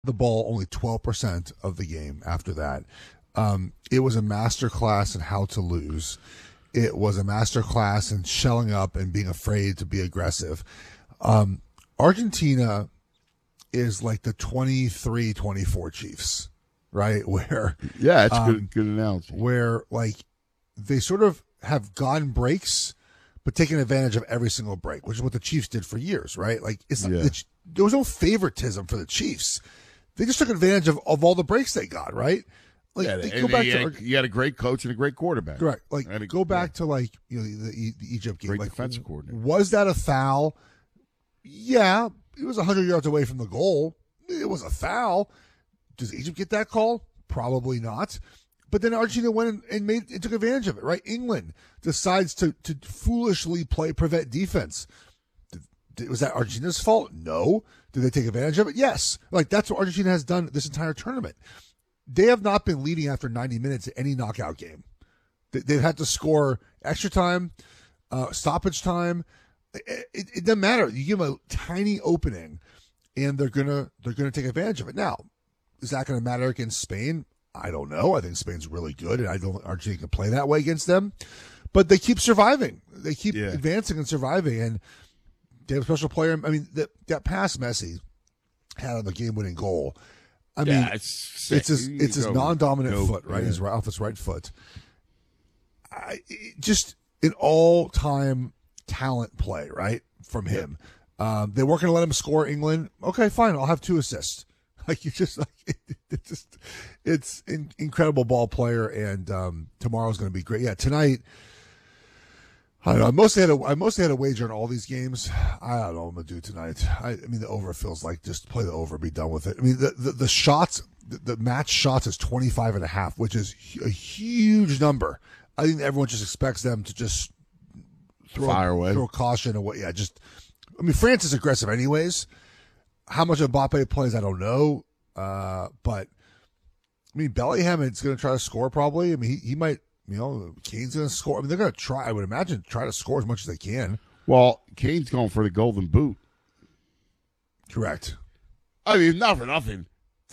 the ball only 12% of the game after that. It was a masterclass in how to lose. It was a masterclass in shelling up and being afraid to be aggressive. Argentina is like the 23-24 Chiefs, right? Where yeah, it's good analogy. Where like they sort of have gotten breaks, but taken advantage of every single break, which is what the Chiefs did for years, right? Like there was no favoritism for the Chiefs. They just took advantage of all the breaks they got, right? Like you had a great coach and a great quarterback. Correct. Like go back to like the Egypt game. Great like, defensive coordinator. Was that a foul? Yeah, it was 100 yards away from the goal. It was a foul. Does Egypt get that call? Probably not. But then Argentina went and took advantage of it, right? England decides to foolishly prevent defense. Was that Argentina's fault? No. Did they take advantage of it? Yes. Like that's what Argentina has done this entire tournament. They have not been leading after 90 minutes in any knockout game. They've had to score extra time, stoppage time. It doesn't matter. You give them a tiny opening, and they're gonna take advantage of it. Now, is that going to matter against Spain? I don't know. I think Spain's really good, and I don't think Argentina can play that way against them. But they keep surviving. They keep advancing and surviving, and they have a special player. I mean, that pass Messi had on the game-winning goal. I mean, it's his non-dominant foot, right? His off his right foot. Just an all-time talent play, right, from him. They weren't going to let him score England. Okay, fine. I'll have 2 assists. Like you just like it's an incredible ball player, and tomorrow's going to be great. Yeah, tonight. I don't know. I mostly had a wager on all these games. I don't know what I'm gonna do tonight. I mean, the over feels like just play the over, be done with it. I mean, the shots, the match shots is 25.5, which is a huge number. I think everyone just expects them to just throw caution away. Yeah, I mean, France is aggressive anyways. How much Mbappe plays, I don't know. But I mean, Bellingham is going to try to score probably. I mean, he might. Kane's going to score. I mean, they're going to try, I would imagine, try to score as much as they can. Well, Kane's going for the golden boot. Correct. I mean, not for nothing.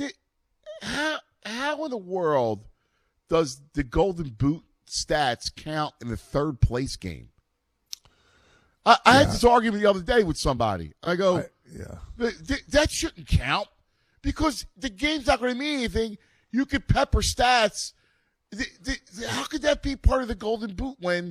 How in the world does the golden boot stats count in the third place game? I had this argument the other day with somebody. I go, that shouldn't count because the game's not going to mean anything. You could pepper stats. How could that be part of the golden boot when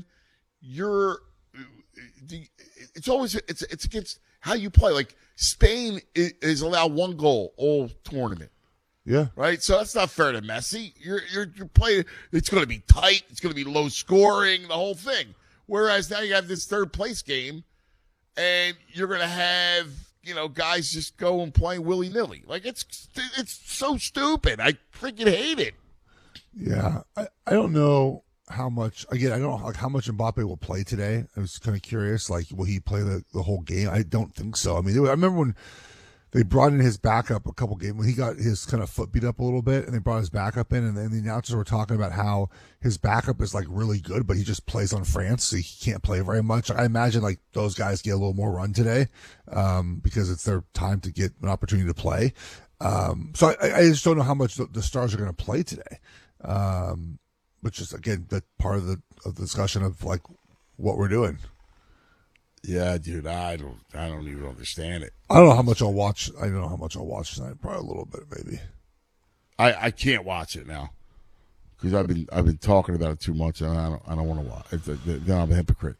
it's always it's against how you play. Like Spain is allowed 1 goal all tournament. Yeah. Right. So that's not fair to Messi. You're playing. It's going to be tight. It's going to be low scoring. The whole thing. Whereas now you have this third place game, and you're going to have guys just go and play willy nilly. Like it's so stupid. I freaking hate it. Yeah, I don't know how much. Again, I don't know how much Mbappe will play today. I was kind of curious. Like, will he play the whole game? I don't think so. I mean, I remember when they brought in his backup a couple games when he got his kind of foot beat up a little bit, and they brought his backup in, and then the announcers were talking about how his backup is like really good, but he just plays on France, so he can't play very much. I imagine like those guys get a little more run today because it's their time to get an opportunity to play. So I just don't know how much the stars are going to play today. Which is again that part of the discussion of like what we're doing. Yeah, dude, I don't even understand it. I don't know how much I'll watch. I don't know how much I'll watch tonight. Probably a little bit, maybe. I can't watch it now because I've been talking about it too much, and I don't want to watch. Then I'm a hypocrite.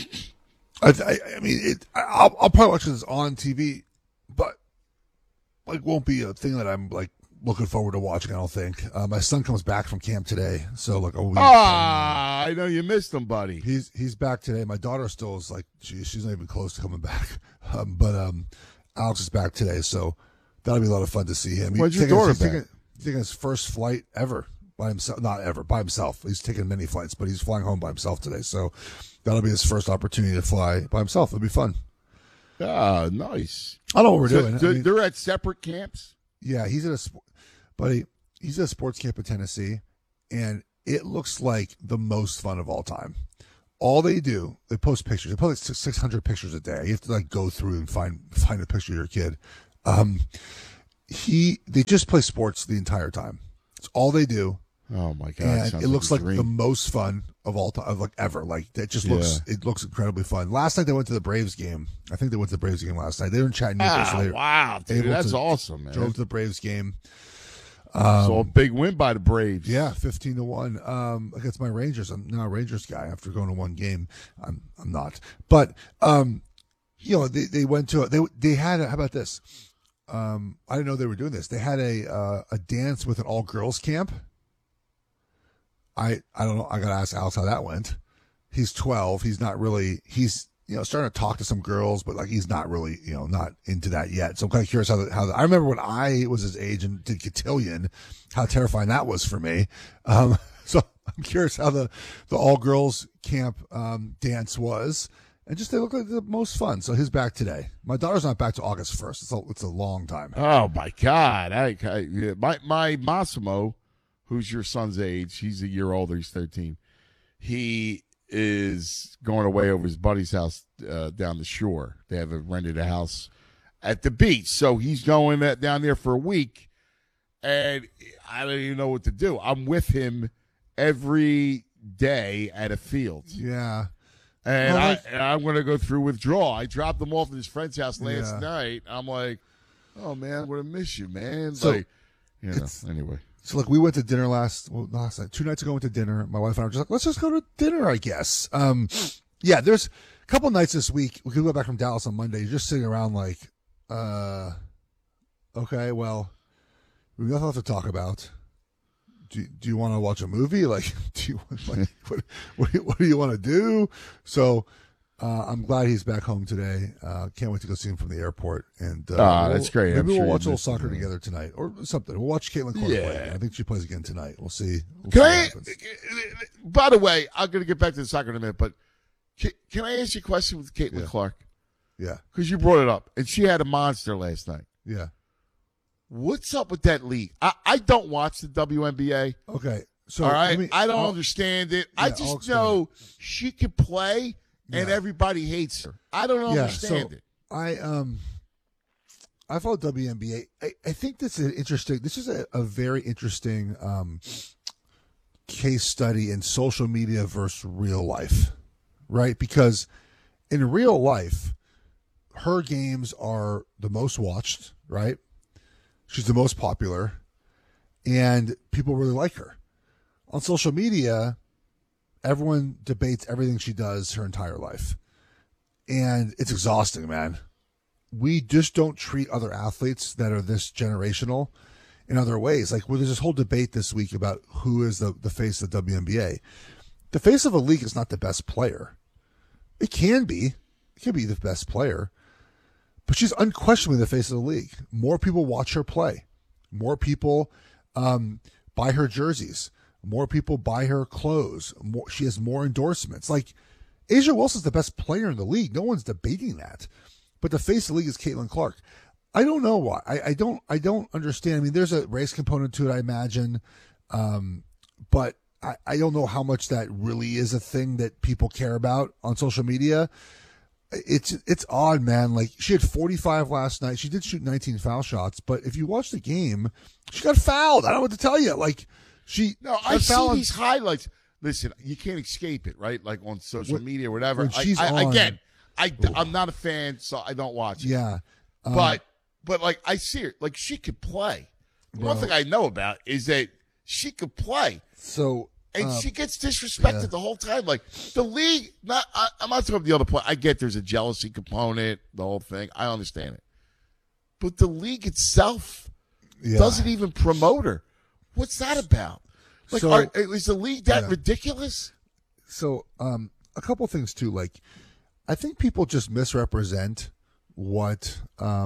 I mean, I'll probably watch this on TV, but like won't be a thing that I'm like looking forward to watching. I don't think. My son comes back from camp today, so like I know you missed him, buddy. He's back today. My daughter still is like she's not even close to coming back, but Alex is back today, so that'll be a lot of fun to see him. When's your daughter back? He's taking his first flight ever by himself. Not ever by himself. He's taken many flights, but he's flying home by himself today. So that'll be his first opportunity to fly by himself. It'll be fun. Ah, nice. I don't know what we're doing. They're at separate camps. Yeah, he's at a sports camp in Tennessee, and it looks like the most fun of all time. All they do, they post pictures. They post like 600 pictures a day. You have to like go through and find a picture of your kid. they just play sports the entire time. It's all they do. Oh my God! And it looks like the most fun of all time, like ever. Like it looks incredibly fun. Last night they went to the Braves game. I think they went to the Braves game last night. They were in Chattanooga. So wow, dude, that's awesome, man. Drove to the Braves game. So a big win by the Braves. Yeah, 15-1 against my Rangers. I'm now a Rangers guy after going to one game. I'm not, but they went to they had how about this? I didn't know they were doing this. They had a dance with an all girls camp. I don't know. I got to ask Alex how that went. He's 12. He's not really, starting to talk to some girls, but like he's not really, not into that yet. So I'm kind of curious how I remember when I was his age and did cotillion, how terrifying that was for me. So I'm curious how the all girls camp, dance was. And just, they look like the most fun. So he's back today. My daughter's not back to August 1st. It's a long time. Oh my God. My Massimo, who's your son's age, he's a year older, he's 13. He is going away over his buddy's house down the shore. They have rented a house at the beach. So he's going down there for a week, and I don't even know what to do. I'm with him every day at a field. Yeah. And I'm going to go through withdrawal. I dropped him off at his friend's house last night. I'm like, oh, man, I'm going to miss you, man. So anyway. So, we went to dinner last night. 2 nights ago, we went to dinner. My wife and I were just like, let's just go to dinner, I guess. Yeah, there's a couple nights this week. We could go back from Dallas on Monday. You're just sitting around like, okay, well, we have nothing left to talk about. Do you want to watch a movie? Like, what do you want to do? So, I'm glad he's back home today. Can't wait to go see him from the airport. And that's great. Maybe we'll watch a little soccer together tonight or something. We'll watch Caitlin Clark play. I think she plays again tonight. We'll see. By the way, I'm going to get back to the soccer in a minute, but can I ask you a question with Caitlin Clark? Yeah. Because you brought it up, and she had a monster last night. Yeah. What's up with that league? I don't watch the WNBA. Okay. So, all right. I don't understand it. I just know she can play. And everybody hates her. I don't understand it. I follow WNBA. I think this is interesting. This is a very interesting case study in social media versus real life, right? Because in real life, her games are the most watched, right? She's the most popular, and people really like her. On social media, everyone debates everything she does her entire life. And it's exhausting, man. We just don't treat other athletes that are this generational in other ways. Like, there's this whole debate this week about who is the face of the WNBA. The face of a league is not the best player. It can be. It can be the best player. But she's unquestionably the face of the league. More people watch her play. More people buy her jerseys. More people buy her clothes. She has more endorsements. Like, A'ja Wilson's the best player in the league. No one's debating that. But the face of the league is Caitlin Clark. I don't know why. I don't understand. I mean, there's a race component to it, I imagine. But I don't know how much that really is a thing that people care about on social media. It's odd, man. Like, she had 45 last night. She did shoot 19 foul shots. But if you watch the game, she got fouled. I don't know what to tell you. Like, I see these highlights. Listen, you can't escape it, right? Like on social media or whatever. Again, I'm not a fan, so I don't watch it. Yeah. But like, I see her. Like, she could play. One thing I know about is that she could play. So, and she gets disrespected the whole time. Like, the league, I'm not talking about the other play. I get there's a jealousy component, the whole thing. I understand it. But the league itself doesn't even promote her. What's that about? Like, is the league that ridiculous? So, a couple things too. Like, I think people just misrepresent what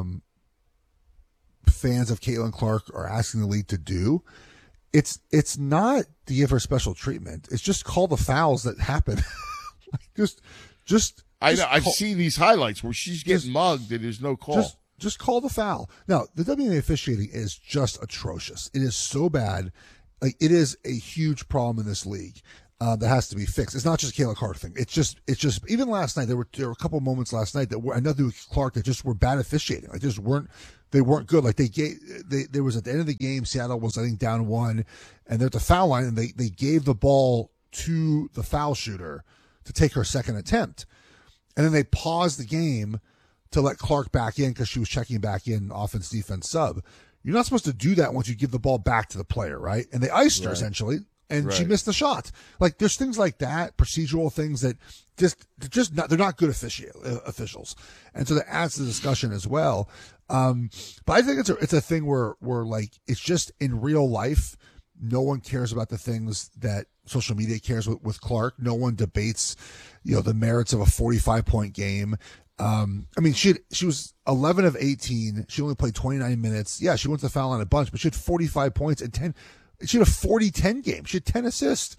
fans of Caitlin Clark are asking the league to do. It's not to give her special treatment. It's just call the fouls that happen. Like, just I know. I've seen these highlights where she's getting mugged and there's no call. Just call the foul. Now, the WNBA officiating is just atrocious. It is so bad. Like, it is a huge problem in this league that has to be fixed. It's not just a Caitlin Clark thing. It's just even last night there were a couple moments last night that were nothing with Clark that just were bad officiating. Like, just weren't They weren't good. Like there was at the end of the game, Seattle was, I think, down 1, and they're at the foul line, and they gave the ball to the foul shooter to take her second attempt. And then they paused the game to let Clark back in because she was checking back in offense, defense, sub. You're not supposed to do that once you give the ball back to the player, right? And they iced her essentially, and she missed the shot. Like, there's things like that, procedural things that they're not good officials. And so that adds to the discussion as well. But I think it's a thing where like, it's just in real life, no one cares about the things that social media cares with Clark. No one debates, the merits of a 45-point game. I mean, she was 11 of 18. She only played 29 minutes. Yeah, she went to the foul line a bunch, but she had 45 points and 10. She had a 40-10 game. She had 10 assists.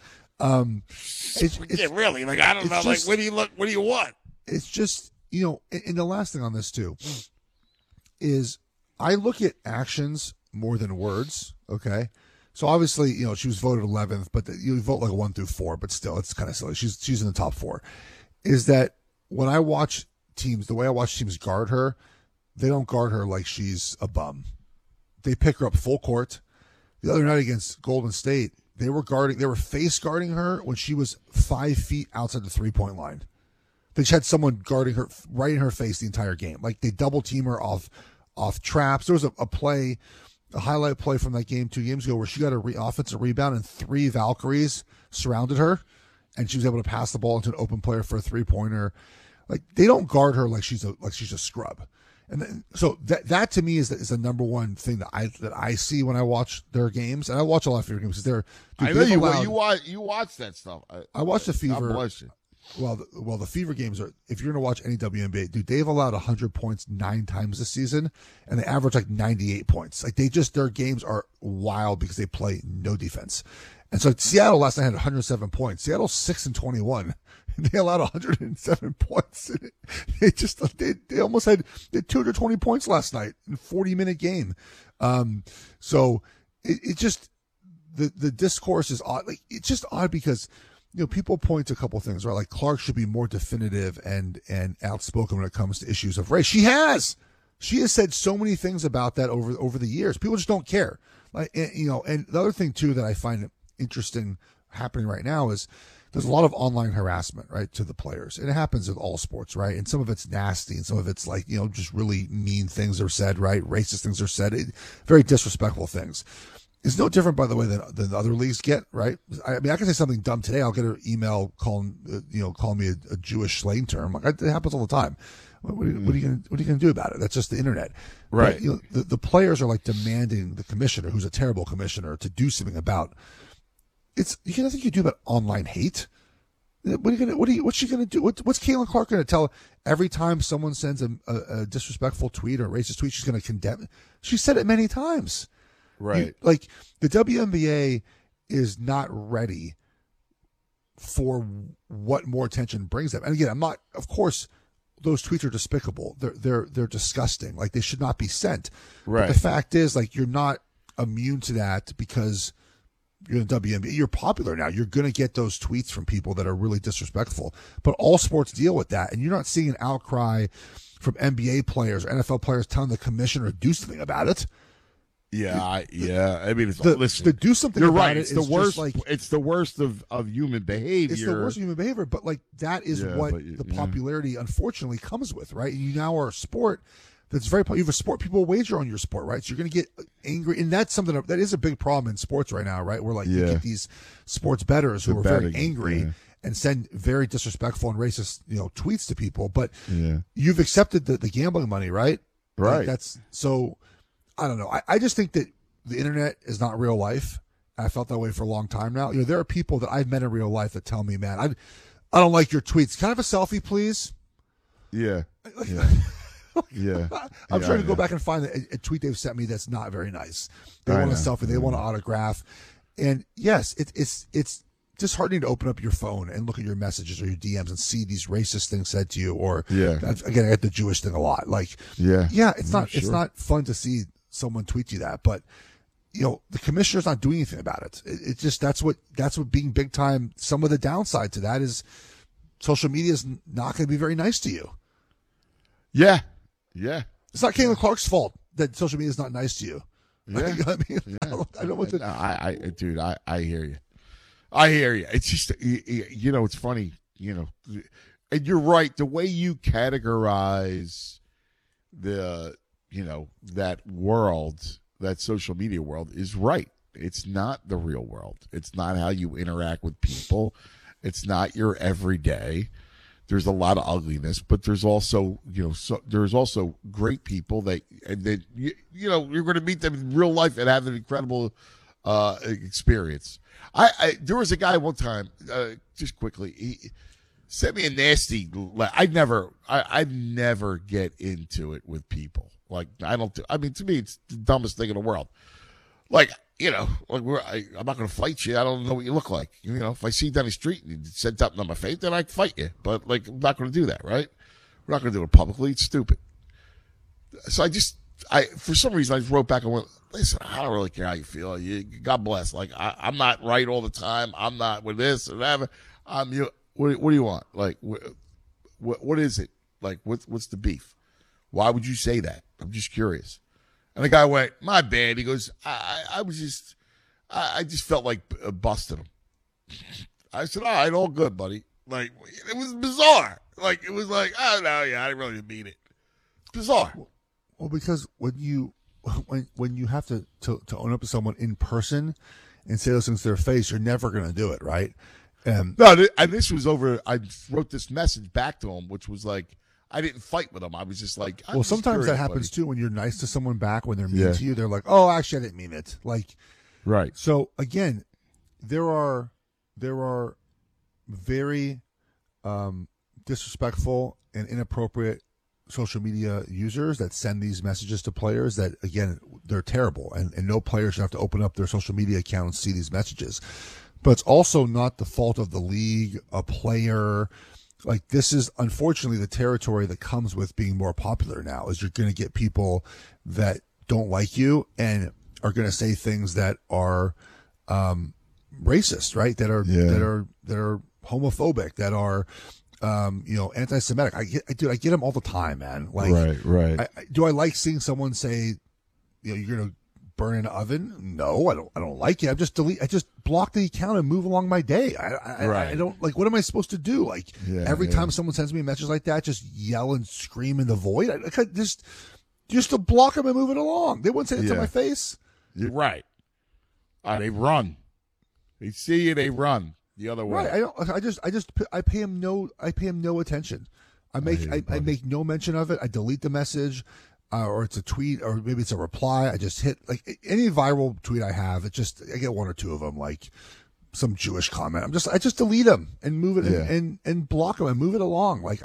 Really? Like, I don't know. Just, like, what do you want? It's just, and the last thing on this too is I look at actions more than words. Okay. So obviously, she was voted 11th, but you vote like 1 through 4, but still, it's kind of silly. She's in the top 4. Is that when I watch teams, the way I watch teams guard her, they don't guard her like she's a bum. They pick her up full court. The other night against Golden State, they were face guarding her when she was 5 feet outside the 3-point line. They just had someone guarding her right in her face the entire game. Like, they double team her off traps. There was a highlight play from that game 2 games ago where she got an offensive rebound and 3 Valkyries surrounded her, and she was able to pass the ball into an open player for a 3-pointer. Like, they don't guard her like she's a scrub. And then, so that to me is the number one thing that I see when I watch their games, and I watch a lot of Fever games. I know you watch that stuff. I watch the Fever. God bless you. Well, the Fever games are, if you're going to watch any WNBA, dude, they've allowed 100 points 9 times this season, and they average like 98 points. Like, their games are wild because they play no defense. And so Seattle last night had 107 points. Seattle's 6-21. They allowed 107 points. They almost had 220 points last night in a 40-minute game. So it just, the discourse is odd. Like, it's just odd because, people point to a couple of things, right? Like, Clark should be more definitive and outspoken when it comes to issues of race. She has said so many things about that over the years. People just don't care. Like, and the other thing too that I find interesting happening right now is there's a lot of online harassment, right, to the players. And it happens with all sports, right? And some of it's nasty and some of it's like, just really mean things are said, right? Racist things are said, very disrespectful things. It's no different, by the way, than the other leagues get, right? I mean, I can say something dumb today. I'll get an email calling me a Jewish slang term. Like, it happens all the time. What are you going to do about it? That's just the internet. Right. But, the players are like demanding the commissioner, who's a terrible commissioner, to do something about nothing you do about online hate. What's she gonna do? What's Caitlin Clark gonna tell every time someone sends a disrespectful tweet or a racist tweet? She's gonna condemn. She said it many times. Right. Like, the WNBA is not ready for what more attention brings them. And again, of course, those tweets are despicable. They're disgusting. Like, they should not be sent. Right. But the fact is, like, you're not immune to that because you're in the WNBA. You're popular now. You're going to get those tweets from people that are really disrespectful. But all sports deal with that. And you're not seeing an outcry from NBA players or NFL players telling the commissioner to do something about it. Yeah. I mean, to do something you're about right. it It's the is worst. Like, it's the worst of human behavior. It's the worst of human behavior. But, like, that is the popularity, unfortunately, comes with, right? You now are a sport that's very, you have a sport, people wager on your sport, right? So you're going to get angry. And that's something that is a big problem in sports right now, right? Where, like, you get these sports bettors who are very angry and send very disrespectful and racist, tweets to people. But you've accepted the gambling money, right? Right. Like, so I don't know. I just think that the internet is not real life. I felt that way for a long time now. There are people that I've met in real life that tell me, man, I don't like your tweets. Can I have a selfie, please? Yeah. Yeah. I'm trying to go back and find a tweet they've sent me that's not very nice. They want a selfie. They want an autograph. And yes, it's disheartening to open up your phone and look at your messages or your DMs and see these racist things said to you. Or again, I get the Jewish thing a lot. Like, it's not fun to see someone tweet you that. But the commissioner's not doing anything about it. It's just that's what being big time. Some of the downside to that is social media is not going to be very nice to you. Yeah. It's not Caitlin Clark's fault that social media is not nice to you. Yeah. I mean, yeah. I don't want to. Dude, I hear you. I hear you. It's just, it's funny, and you're right. The way you categorize the, that world, that social media world is right. It's not the real world. It's not how you interact with people. It's not your everyday. There's a lot of ugliness, but there's also, there's also great people that you're going to meet them in real life and have an incredible experience. There was a guy one time, just quickly, he sent me a nasty. I never get into it with people. Like to me, it's the dumbest thing in the world. Like, I'm not going to fight you. I don't know what you look like. If I see you down the street and you said something on my face, then I'd fight you. But, I'm not going to do that, right? We're not going to do it publicly. It's stupid. So for some reason, I just wrote back and went, listen, I don't really care how you feel. God bless. Like, I'm not right all the time. I'm not with this or whatever. What do you want? Like, what is it? Like, what's the beef? Why would you say that? I'm just curious. And the guy went, my bad. He goes, I just felt like busting him. I said, all right, all good, buddy. Like, it was bizarre. Like, it was like, oh, no, yeah, I didn't really mean it. Bizarre. Well, because when you have to own up to someone in person and say those things to their face, you're never going to do it, right? No, and this was over, I wrote this message back to him, which was like, I didn't fight with them. I was just like, well, sometimes that happens too when you're nice to someone back when they're mean to you. They're like, oh, actually, I didn't mean it. Like, right. So again, there are very disrespectful and inappropriate social media users that send these messages to players that, again, they're terrible, and no player should have to open up their social media account and see these messages. But it's also not the fault of the league, a player. Like, this is unfortunately the territory that comes with being more popular now, is you're going to get people that don't like you and are going to say things that are racist, right? That are homophobic, that are anti-Semitic. I get them all the time, man. Like, right. Do I like seeing someone say, you're going to burn an oven? No, I don't like it. I just block the account and move along my day. I don't, like, what am I supposed to do? Like, every time someone sends me a message like that, just yell and scream in the void. I just to block them and move it along. They wouldn't say it to my face. You're right. They run. They see you, they run the other way. Right. I pay him no attention. I make no mention of it. I delete the message. Or it's a tweet, or maybe it's a reply. I just hit, like, any viral tweet I have. I get one or two of them, like some Jewish comment. I just delete them and move it and block them and move it along. Like,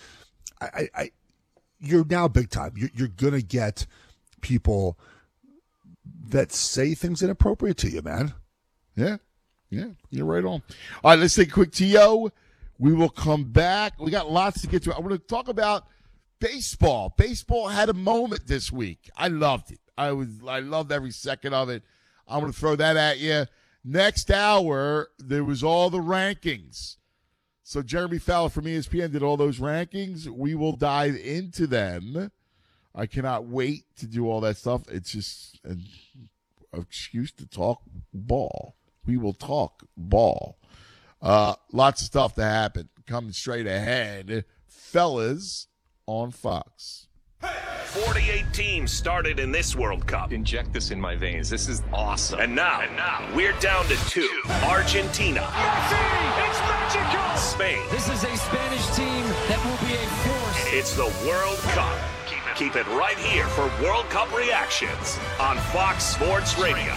you're now big time. You're gonna get people that say things inappropriate to you, man. Yeah, you're right on. All right, let's take a quick TO. We will come back. We got lots to get to. I want to talk about baseball. Baseball had a moment this week. I loved it. I loved every second of it. I'm going to throw that at you. Next hour, there was all the rankings. So Jeremy Fowler from ESPN did all those rankings. We will dive into them. I cannot wait to do all that stuff. It's just an excuse to talk ball. We will talk ball. Lots of stuff to happen. Coming straight ahead. Fellas on Fox. 48 teams started in this World Cup. Inject this in my veins. This is awesome. And now we're down to 2. Argentina. Messi! It's magical! Spain. This is a Spanish team that will be a force. It's the World Cup. Keep it right here for World Cup reactions on Fox Sports Radio.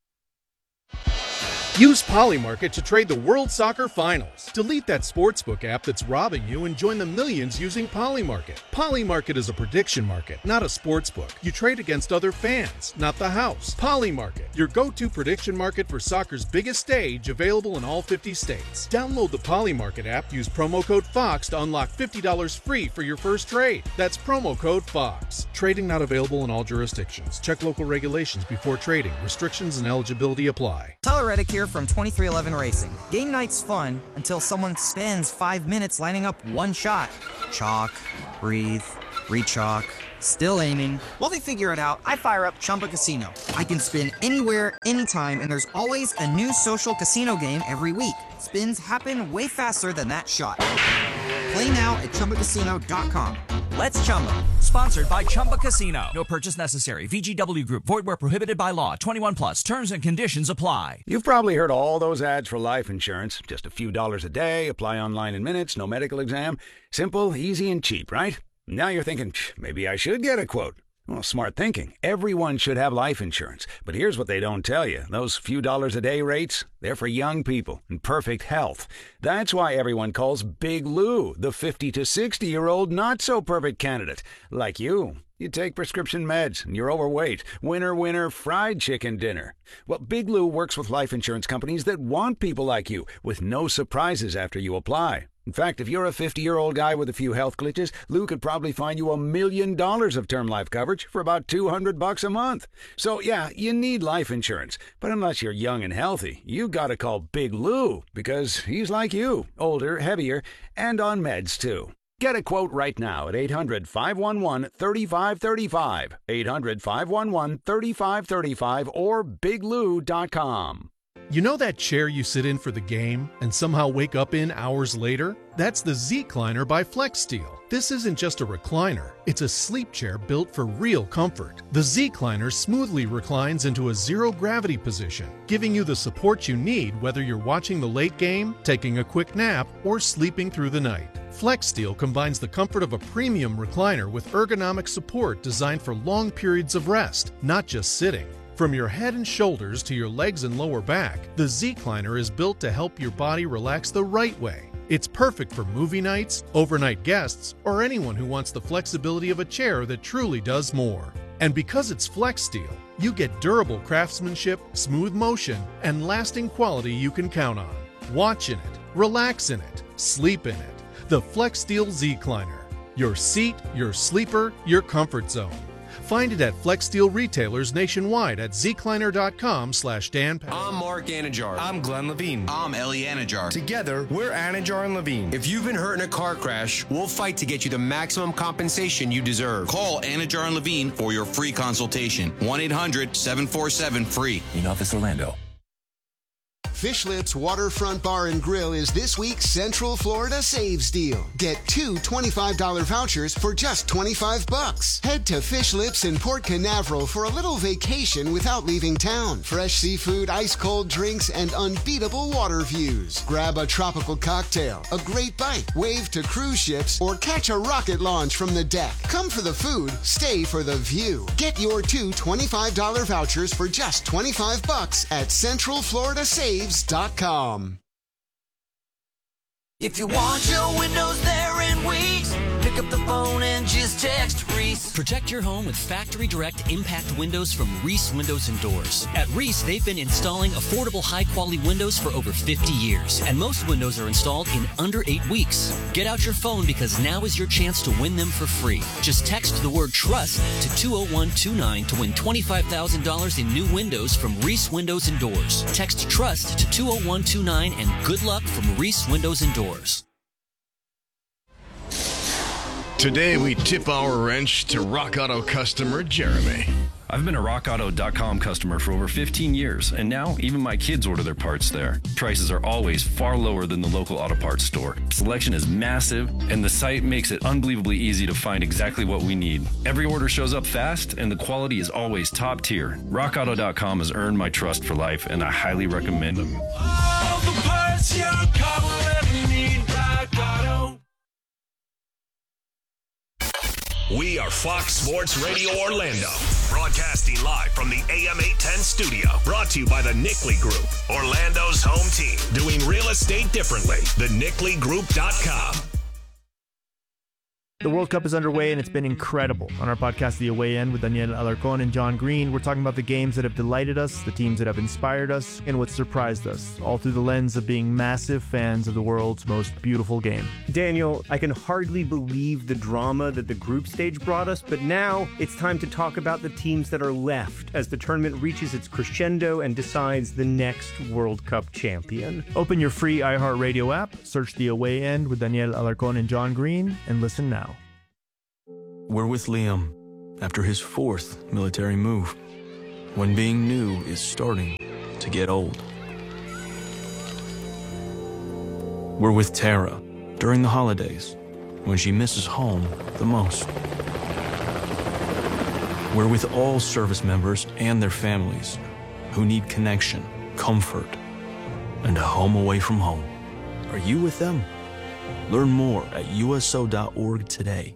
Use Polymarket to trade the World Soccer Finals. Delete that sportsbook app that's robbing you and join the millions using Polymarket. Polymarket is a prediction market, not a sportsbook. You trade against other fans, not the house. Polymarket, your go-to prediction market for soccer's biggest stage, available in all 50 states. Download the Polymarket app, use promo code FOX to unlock $50 free for your first trade. That's promo code FOX. Trading not available in all jurisdictions. Check local regulations before trading. Restrictions and eligibility apply. Tyler Reddick here from 2311 Racing. Game night's fun until someone spends 5 minutes lining up one shot. Chalk, breathe, rechalk, Still aiming. While they figure it out, I fire up Chumba Casino. I can spin anywhere, anytime, and there's always a new social casino game every week. Spins happen way faster than that shot. Play now at ChumbaCasino.com. Let's Chumba. Sponsored by Chumba Casino. No purchase necessary. VGW Group. Void where prohibited by law. 21 plus. Terms and conditions apply. You've probably heard all those ads for life insurance. Just a few dollars a day. Apply online in minutes. No medical exam. Simple, easy, and cheap, right? Now you're thinking, maybe I should get a quote. Well, smart thinking. Everyone should have life insurance. But here's what they don't tell you. Those few dollars a day rates, they're for young people in perfect health. That's why everyone calls Big Lou the 50 to 60-year-old not-so-perfect candidate. Like you. You take prescription meds and you're overweight. Winner, winner, fried chicken dinner. Well, Big Lou works with life insurance companies that want people like you with no surprises after you apply. In fact, if you're a 50-year-old guy with a few health glitches, Lou could probably find you $1 million of term life coverage for about $200 a month. So, yeah, you need life insurance. But unless you're young and healthy, you gotta call Big Lou because he's like you, older, heavier, and on meds, too. Get a quote right now at 800-511-3535, 800-511-3535, or biglou.com. You know that chair you sit in for the game and somehow wake up in hours later? That's the Z-Cliner by FlexSteel. This isn't just a recliner, it's a sleep chair built for real comfort. The Z-Cliner smoothly reclines into a zero-gravity position, giving you the support you need whether you're watching the late game, taking a quick nap, or sleeping through the night. FlexSteel combines the comfort of a premium recliner with ergonomic support designed for long periods of rest, not just sitting. From your head and shoulders to your legs and lower back, the Z-Cliner is built to help your body relax the right way. It's perfect for movie nights, overnight guests, or anyone who wants the flexibility of a chair that truly does more. And because it's FlexSteel, you get durable craftsmanship, smooth motion, and lasting quality you can count on. Watch in it, relax in it, sleep in it. The FlexSteel Z-Cliner. Your seat, your sleeper, your comfort zone. Find it at FlexSteel retailers nationwide at zcliner.com/Dan Patrick. I'm Mark Anajar. I'm Glenn Levine. I'm Ellie Anajar. Together, we're Anajar and Levine. If you've been hurt in a car crash, we'll fight to get you the maximum compensation you deserve. Call Anajar and Levine for your free consultation. 1-800-747-FREE. In Office Orlando. Fish Lips Waterfront Bar and Grill is this week's Central Florida Saves Deal. Get 2 $25 vouchers for just $25. Head to Fish Lips in Port Canaveral for a little vacation without leaving town. Fresh seafood, ice-cold drinks, and unbeatable water views. Grab a tropical cocktail, a great bite, wave to cruise ships, or catch a rocket launch from the deck. Come for the food, stay for the view. Get your 2 $25 vouchers for just $25 at CentralFloridaSaves.com. If you want your windows there in weeks, pick up the phone and just text Reese. Protect your home with Factory Direct Impact Windows from Reese Windows and Doors. At Reese, they've been installing affordable, high-quality windows for over 50 years, and most windows are installed in under 8 weeks. Get out your phone because now is your chance to win them for free. Just text the word TRUST to 20129 to win $25,000 in new windows from Reese Windows and Doors. Text TRUST to 20129 and good luck from Reese Windows and Doors. Today we tip our wrench to Rock Auto customer Jeremy. I've been a RockAuto.com customer for over 15 years, and now even my kids order their parts there. Prices are always far lower than the local auto parts store. Selection is massive, and the site makes it unbelievably easy to find exactly what we need. Every order shows up fast, and the quality is always top tier. RockAuto.com has earned my trust for life, and I highly recommend them. All the parts your car will ever need, Rock Auto. We are Fox Sports Radio Orlando, broadcasting live from the AM 810 studio. Brought to you by the Nickley Group, Orlando's home team, doing real estate differently. TheNickleyGroup.com. The World Cup is underway, and it's been incredible. On our podcast, The Away End, with Daniel Alarcón and John Green, we're talking about the games that have delighted us, the teams that have inspired us, and what surprised us, all through the lens of being massive fans of the world's most beautiful game. Daniel, I can hardly believe the drama that the group stage brought us, but now it's time to talk about the teams that are left as the tournament reaches its crescendo and decides the next World Cup champion. Open your free iHeartRadio app, search The Away End with Daniel Alarcón and John Green, and listen now. We're with Liam. after his 4th military move, when being new is starting to get old. We're with Tara during the holidays, when she misses home the most. We're with all service members and their families who need connection, comfort, and a home away from home. Are you with them? Learn more at USO.org today.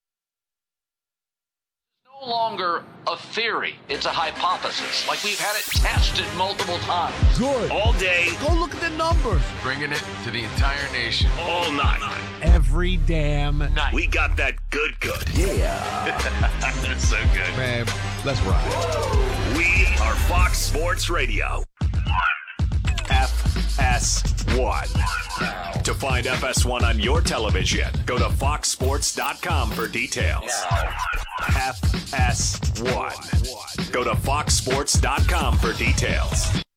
No longer a theory, it's a hypothesis. Like we've had it tested multiple times. Good. All day. Go look at the numbers. Bringing it to the entire nation. All night. Every damn night. We got that good. Yeah. That's so good. Man, let's ride. We are Fox Sports Radio. FS1. To find FS1 on your television, go to foxsports.com for details. FS1. Go to foxsports.com for details.